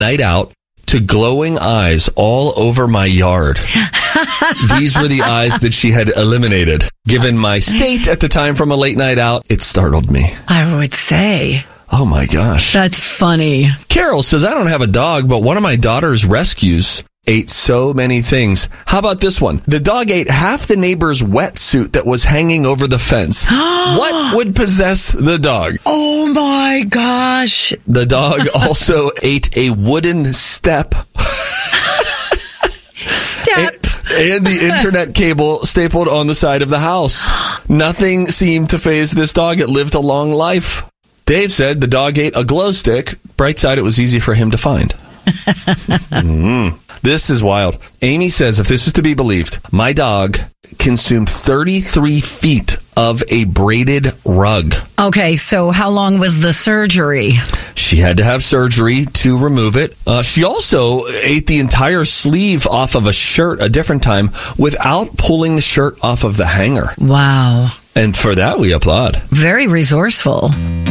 night out to glowing eyes all over my yard. These were the eyes that she had eliminated. Given my state at the time from a late night out, it startled me. I would say. Oh my gosh. That's funny. Carol says, I don't have a dog, but one of my daughter's rescues ate so many things. How about this one? The dog ate half the neighbor's wetsuit that was hanging over the fence. What would possess the dog? Oh my gosh. The dog also ate a wooden step. And the internet cable stapled on the side of the house. Nothing seemed to faze this dog. It lived a long life. Dave said the dog ate a glow stick. Bright side, it was easy for him to find. This is wild. Amy says, if this is to be believed, my dog consumed 33 feet of a braided rug. Okay, so how long was the surgery? She had to have surgery to remove it. She also ate the entire sleeve off of a shirt a different time without pulling the shirt off of the hanger. Wow. And for that, we applaud. Very resourceful.